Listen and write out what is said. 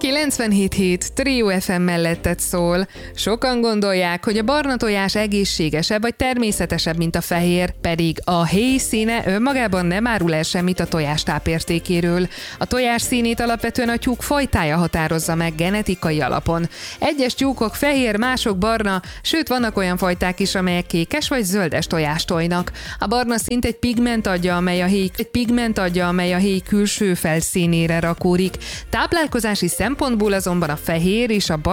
97.7 Trio FM mellettet szól. Sokan gondolják, hogy a barna tojás egészségesebb vagy természetesebb, mint a fehér, pedig a héj színe önmagában nem árul el semmit a tojás tápértékéről. A tojás színét alapvetően a tyúk fajtája határozza meg genetikai alapon. Egyes tyúkok fehér, mások barna, sőt vannak olyan fajták is, amelyek kékes vagy zöldes tojást tojnak. A barna színt egy pigment adja, amely a héj külső felszínére rakódik. Táplálkozási szempontból azonban a fehér és a